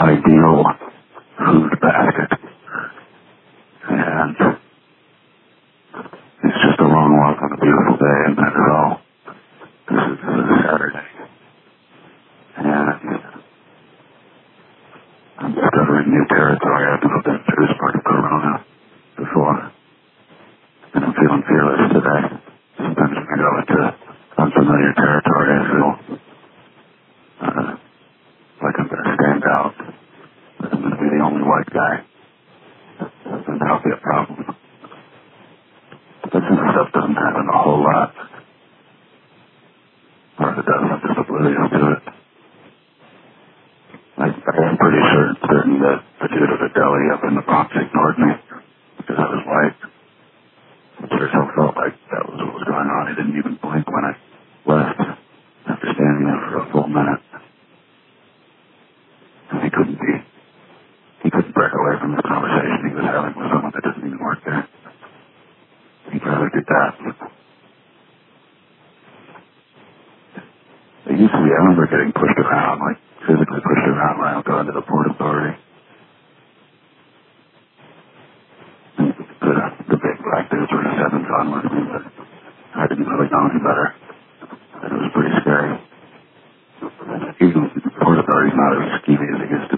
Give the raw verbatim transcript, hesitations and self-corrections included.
ideal food basket. And it's just a long walk on a beautiful day, and that's all. This is uh, Saturday. And I'm discovering new territory. I've never been through this part of Corona before. And I'm feeling fearless today. Sometimes when I go into unfamiliar territory, I feel uh, like I'm going to stand out. Like I'm going to be the only white guy. And that'll be a problem. But this stuff doesn't happen a whole lot. Or if it does, I'm just oblivious to it. I, I am pretty certain, certain that the dude at the deli up in the Bronx ignored me because I was white. I sure so felt like that was what was going on. He didn't even blink when I left after standing there for a full minute. And he couldn't be, he couldn't break away from the conversation he was having with someone that doesn't even work there. He'd rather do that. It used to be, I remember getting pushed around, like physically pushed around when I would go into the Port Authority. And the, the big black dudes were just having fun with me, but I didn't really know any better. And it was pretty scary. Even the Port Authority's not as skeevy as it used to